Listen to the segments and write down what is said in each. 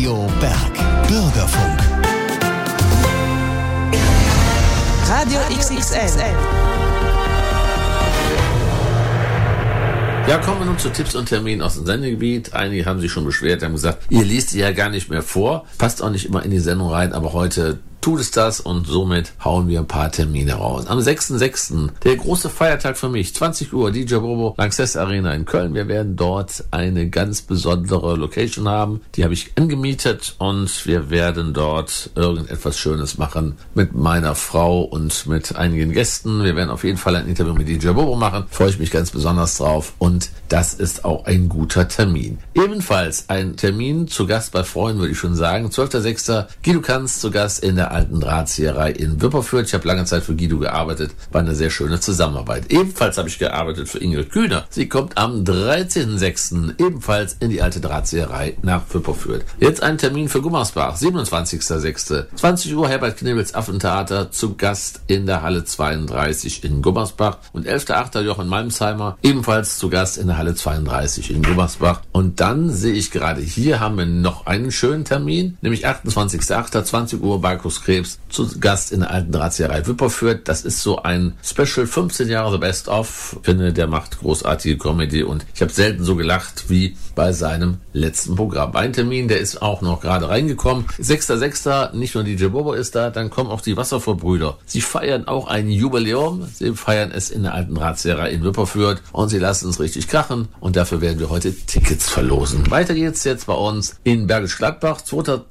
Radio Berg. Bürgerfunk. Radio XXL. Ja, kommen wir nun zu Tipps und Terminen aus dem Sendegebiet. Einige haben sich schon beschwert, haben gesagt, ihr liest die ja gar nicht mehr vor. Passt auch nicht immer in die Sendung rein, aber heute tut es das und somit hauen wir ein paar Termine raus. Am 6.6., der große Feiertag für mich, 20 Uhr, DJ Bobo, Lanxess Arena in Köln. Wir werden dort eine ganz besondere Location haben. Die habe ich angemietet und wir werden dort irgendetwas Schönes machen mit meiner Frau und mit einigen Gästen. Wir werden auf jeden Fall ein Interview mit DJ Bobo machen. Freue ich mich ganz besonders drauf und das ist auch ein guter Termin. Ebenfalls ein Termin zu Gast bei Freunden, würde ich schon sagen. 12.6. Guido Kanz zu Gast in der Alten Drahtzieherei in Wipperfürth. Ich habe lange Zeit für Guido gearbeitet, war eine sehr schöne Zusammenarbeit. Ebenfalls habe ich gearbeitet für Ingrid Kühner. Sie kommt am 13.6. ebenfalls in die Alte Drahtzieherei nach Wipperfürth. Jetzt ein Termin für Gummersbach, 27.6. 20 Uhr Herbert Knebels Affentheater zu Gast in der Halle 32 in Gummersbach und 11.8. Jochen Malmsheimer ebenfalls zu Gast in der Halle 32 in Gummersbach. Und dann sehe ich gerade hier haben wir noch einen schönen Termin, nämlich 28.8. 20 Uhr Barkus Krebs zu Gast in der Alten Drahtzieherei Wipperfürth. Das ist so ein Special 15 Jahre The Best of. Ich finde, der macht großartige Comedy und ich habe selten so gelacht wie bei seinem letzten Programm. Ein Termin, der ist auch noch gerade reingekommen. 6.6. nicht nur DJ Bobo ist da, dann kommen auch die Wasservorbrüder. Sie feiern auch ein Jubiläum. Sie feiern es in der Alten Drahtzieherei in Wipperfürth und sie lassen es richtig krachen und dafür werden wir heute Tickets verlosen. Weiter geht's jetzt bei uns in Bergisch Gladbach.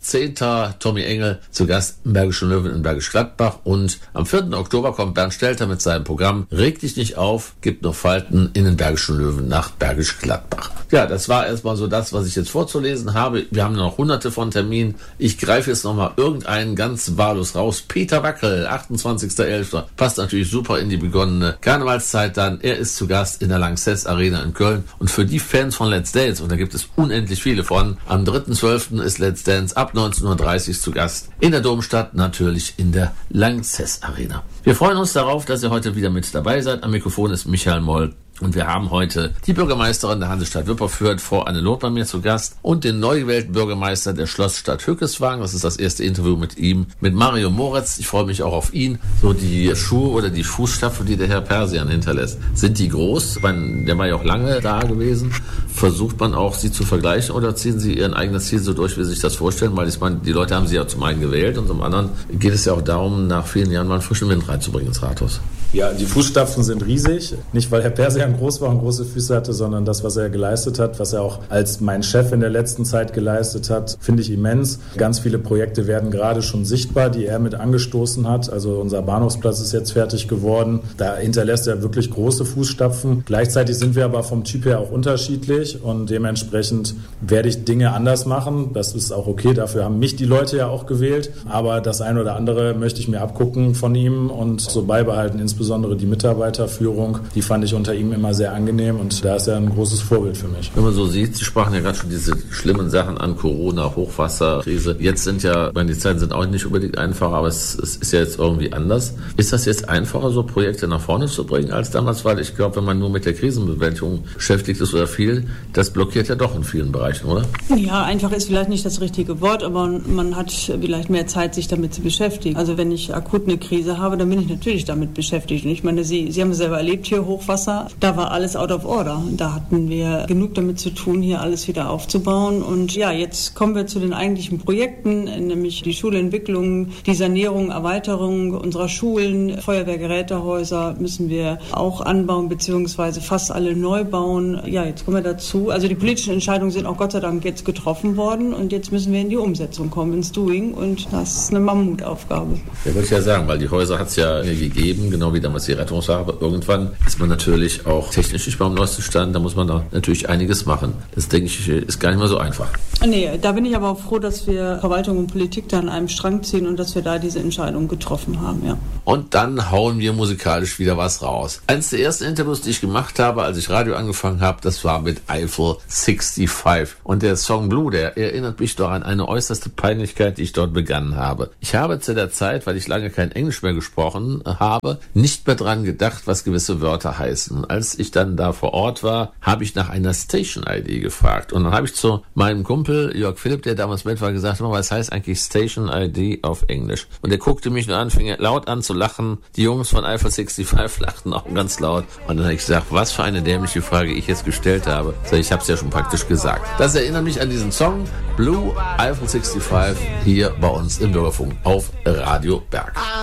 2.10. Tommy Engel zu Gast im Bergischen Löwen in Bergisch Gladbach und am 4. Oktober kommt Bernd Stelter mit seinem Programm Reg dich nicht auf, gibt noch Falten in den Bergischen Löwen nach Bergisch Gladbach. Ja, das war erstmal so das, was ich jetzt vorzulesen habe. Wir haben noch hunderte von Terminen. Ich greife jetzt nochmal irgendeinen ganz wahllos raus. Peter Wackel, 28.11. Passt natürlich super in die begonnene Karnevalszeit dann. Er ist zu Gast in der Lanxess Arena in Köln und für die Fans von Let's Dance, und da gibt es unendlich viele von, am 3.12. ist Let's Dance ab 19.30 Uhr zu Gast in der Domstadt, natürlich in der Lanxess Arena. Wir freuen uns darauf, dass ihr heute wieder mit dabei seid. Am Mikrofon ist Michael Moll. Und wir haben heute die Bürgermeisterin der Hansestadt Wipperfürth, Frau Anne Loth, bei mir zu Gast und den neu gewählten Bürgermeister der Schlossstadt Hückeswagen. Das ist das erste Interview mit ihm, mit Mario Moretz. Ich freue mich auch auf ihn. So die Schuhe oder die Fußstapfen, die der Herr Persian hinterlässt, sind die groß? Der war ja auch lange da gewesen. Versucht man auch, sie zu vergleichen oder ziehen sie ihren eigenes Ziel so durch, wie sie sich das vorstellen? Weil ich meine, die Leute haben sie ja zum einen gewählt und zum anderen geht es ja auch darum, nach vielen Jahren mal einen frischen Wind reinzubringen ins Rathaus. Ja, die Fußstapfen sind riesig. Nicht, weil Herr Persian groß war und große Füße hatte, sondern das, was er geleistet hat, was er auch als mein Chef in der letzten Zeit geleistet hat, finde ich immens. Ganz viele Projekte werden gerade schon sichtbar, die er mit angestoßen hat. Also unser Bahnhofsplatz ist jetzt fertig geworden. Da hinterlässt er wirklich große Fußstapfen. Gleichzeitig sind wir aber vom Typ her auch unterschiedlich und dementsprechend werde ich Dinge anders machen. Das ist auch okay, dafür haben mich die Leute ja auch gewählt. Aber das eine oder andere möchte ich mir abgucken von ihm und so beibehalten. Insbesondere die Mitarbeiterführung, die fand ich unter ihm immer sehr angenehm und da ist er ein großes Vorbild für mich. Wenn man so sieht, Sie sprachen ja gerade schon diese schlimmen Sachen an, Corona, Hochwasser, Krise. Jetzt sind ja, die Zeiten sind auch nicht unbedingt einfacher, aber es ist ja jetzt irgendwie anders. Ist das jetzt einfacher, so Projekte nach vorne zu bringen als damals? Weil ich glaube, wenn man nur mit der Krisenbewältigung beschäftigt ist oder viel, das blockiert ja doch in vielen Bereichen, oder? Ja, einfach ist vielleicht nicht das richtige Wort, aber man hat vielleicht mehr Zeit, sich damit zu beschäftigen. Also wenn ich akut eine Krise habe, dann bin ich natürlich damit beschäftigt. Und ich meine, Sie haben es selber erlebt, hier Hochwasser, da war alles out of order. Da hatten wir genug damit zu tun, hier alles wieder aufzubauen. Und ja, jetzt kommen wir zu den eigentlichen Projekten, nämlich die Schulentwicklung, die Sanierung, Erweiterung unserer Schulen, Feuerwehrgerätehäuser müssen wir auch anbauen, beziehungsweise fast alle neu bauen. Ja, jetzt kommen wir dazu. Also die politischen Entscheidungen sind auch Gott sei Dank jetzt getroffen worden und jetzt müssen wir in die Umsetzung kommen, ins Doing und das ist eine Mammutaufgabe. Ja, würde ich ja sagen, weil die Häuser hat es ja gegeben, genau wie damals die Rettungswache, aber irgendwann ist man natürlich auch technisch nicht beim neuesten Stand, da muss man da natürlich einiges machen. Das, denke ich, ist gar nicht mehr so einfach. Nee, da bin ich aber auch froh, dass wir Verwaltung und Politik da an einem Strang ziehen und dass wir da diese Entscheidung getroffen haben, ja. Und dann hauen wir musikalisch wieder was raus. Eines der ersten Interviews, die ich gemacht habe, als ich Radio angefangen habe, das war mit Eiffel 65. Und der Song Blue, der erinnert mich doch an eine äußerste Peinlichkeit, die ich dort begangen habe. Ich habe zu der Zeit, weil ich lange kein Englisch mehr gesprochen habe, nicht nicht mehr dran gedacht, was gewisse Wörter heißen. Und als ich dann da vor Ort war, habe ich nach einer Station-ID gefragt. Und dann habe ich zu meinem Kumpel Jörg Philipp, der damals mit war, gesagt, was heißt eigentlich Station-ID auf Englisch? Und er guckte mich nur an, fing laut an zu lachen. Die Jungs von Eiffel 65 lachten auch ganz laut. Und dann habe ich gesagt, was für eine dämliche Frage ich jetzt gestellt habe. Ich habe es ja schon praktisch gesagt. Das erinnert mich an diesen Song Blue Eiffel 65 hier bei uns im Bürgerfunk auf Radio Berg.